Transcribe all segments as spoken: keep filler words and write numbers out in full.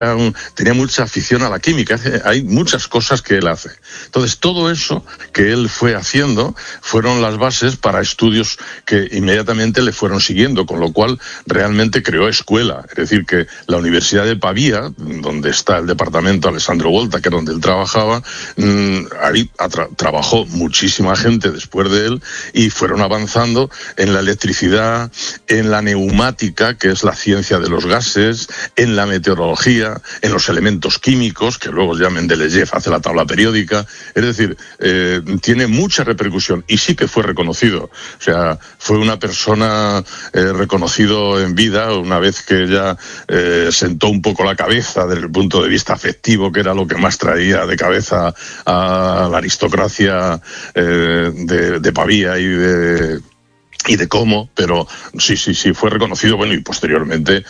un, tenía mucha afición a la química. Hay muchas cosas que él hace. Entonces, todo eso que él fue haciendo fueron las bases para estudios que inmediatamente le fueron siguiendo, con lo cual realmente creó escuela. Es decir, que la Universidad de Pavía, donde está el departamento Alessandro Volta, que es donde él trabajaba, mmm, ahí tra- trabajó muchísima gente después de él y fueron avanzando en la electricidad, en la neumática, que es la ciencia de los gases, en la meteorología, en los elementos químicos, que luego ya Mendeleev hace la tabla periódica. Es decir, eh, tiene mucha repercusión y sí que fue reconocido. O sea, fue una persona eh, reconocido en vida una vez que ya eh, sentó un poco la cabeza desde el punto de vista afectivo, que era lo que más traía de cabeza a la aristocracia eh, de, de Pavía y de... y de cómo, pero sí, sí, sí, fue reconocido, bueno, y posteriormente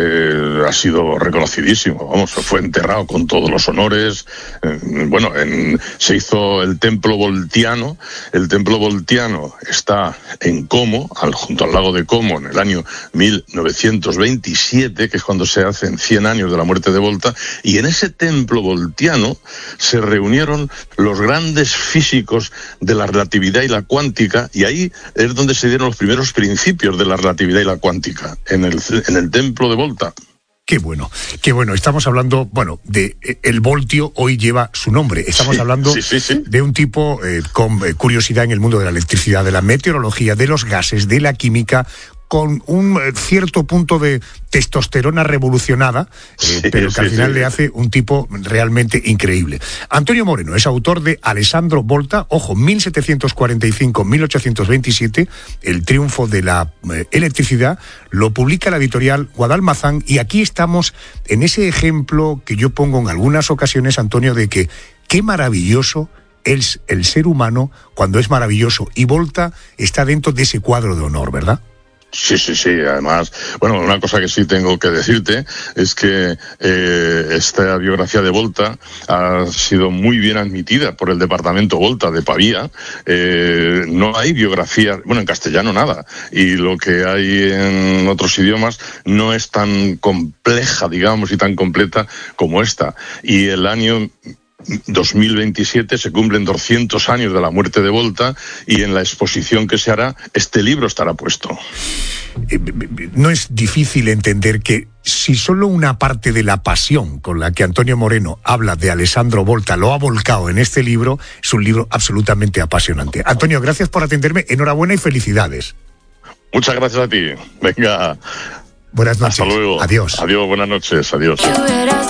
eh, ha sido reconocidísimo, vamos, fue enterrado con todos los honores, eh, bueno, en, se hizo el templo voltiano, el templo voltiano está en Como, al, junto al lago de Como, en el año mil novecientos veintisiete, que es cuando se hacen cien años de la muerte de Volta, y en ese templo voltiano se reunieron los grandes físicos de la relatividad y la cuántica, y ahí es donde se dieron los primeros principios de la relatividad y la cuántica, en el, en el templo de Volta. Qué bueno, qué bueno. Estamos hablando, bueno, de el voltio hoy lleva su nombre. Estamos sí, hablando sí, sí, sí. de un tipo eh, con eh, curiosidad en el mundo de la electricidad, de la meteorología, de los gases, de la química, con un eh, cierto punto de testosterona revolucionada, eh, sí, pero que sí, al final sí. le hace un tipo realmente increíble. Antonio Moreno es autor de Alessandro Volta, ojo, mil setecientos cuarenta y cinco a mil ochocientos veintisiete, el triunfo de la eh, electricidad, lo publica la editorial Guadalmazán, y aquí estamos en ese ejemplo que yo pongo en algunas ocasiones, Antonio, de que qué maravilloso es el ser humano cuando es maravilloso, y Volta está dentro de ese cuadro de honor, ¿verdad? Sí, sí, sí, además, bueno, una cosa que sí tengo que decirte es que eh, esta biografía de Volta ha sido muy bien admitida por el departamento Volta de Pavía. Eh, no hay biografía, bueno, en castellano nada, y lo que hay en otros idiomas no es tan compleja, digamos, y tan completa como esta. Y el año dos mil veintisiete se cumplen doscientos años de la muerte de Volta, y en la exposición que se hará este libro estará puesto. No es difícil entender que si solo una parte de la pasión con la que Antonio Moreno habla de Alessandro Volta lo ha volcado en este libro, es un libro absolutamente apasionante. Antonio, gracias por atenderme, enhorabuena y felicidades. Muchas gracias a ti. Venga. Buenas noches. Hasta luego. Adiós. Adiós, buenas noches. Adiós.